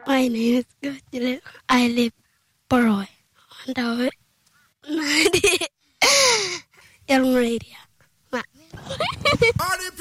My name is Gojile. I live Paroy. And I Young radio.